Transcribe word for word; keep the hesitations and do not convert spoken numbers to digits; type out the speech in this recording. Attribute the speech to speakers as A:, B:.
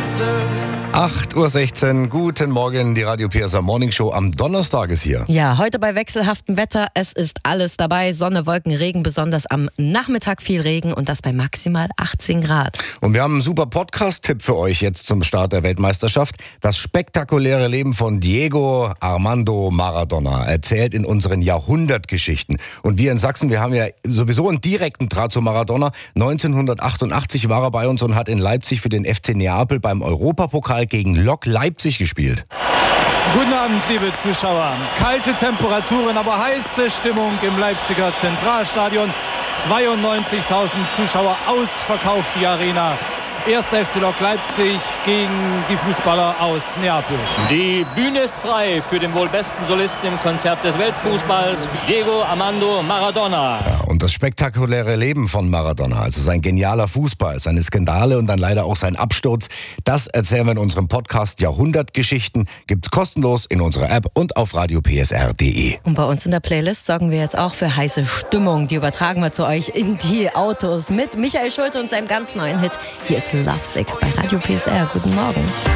A: acht Uhr sechzehn, guten Morgen, die Radio P S A Morning Show am Donnerstag ist hier.
B: Ja, heute bei wechselhaftem Wetter. Es ist alles dabei. Sonne, Wolken, Regen, besonders am Nachmittag viel Regen und das bei maximal achtzehn Grad.
A: Und wir haben einen super Podcast-Tipp für euch jetzt zum Start der Weltmeisterschaft. Das spektakuläre Leben von Diego Armando Maradona, erzählt in unseren Jahrhundertgeschichten. Und wir in Sachsen, wir haben ja sowieso einen direkten Draht zu Maradona. neunzehnhundertachtundachtzig war er bei uns und hat in Leipzig für den F C Neapel beim Europapokal gegen Lok Leipzig gespielt.
C: Guten Abend, liebe Zuschauer. Kalte Temperaturen, aber heiße Stimmung im Leipziger Zentralstadion. zweiundneunzigtausend Zuschauer, ausverkauft die Arena. Erster F C Lok Leipzig gegen die Fußballer aus Neapel.
D: Die Bühne ist frei für den wohl besten Solisten im Konzert des Weltfußballs, Diego Armando Maradona.
A: Ja, und das spektakuläre Leben von Maradona, also sein genialer Fußball, seine Skandale und dann leider auch sein Absturz, das erzählen wir in unserem Podcast Jahrhundertgeschichten. Gibt's kostenlos in unserer App und auf radio p s r punkt d e.
B: Und bei uns in der Playlist sorgen wir jetzt auch für heiße Stimmung. Die übertragen wir zu euch in die Autos mit Michael Schulte und seinem ganz neuen Hit. Hier ist Lovesick bei Radio P S R. Guten Morgen.